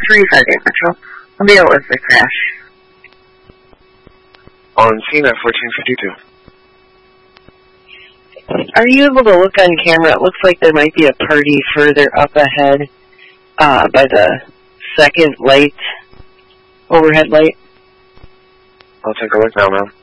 358 Metro. I'll be out with the crash. On scene at 1452. Are you able to look on camera? It looks like there might be a party further up ahead by the second light, overhead light. I'll take a look now, ma'am.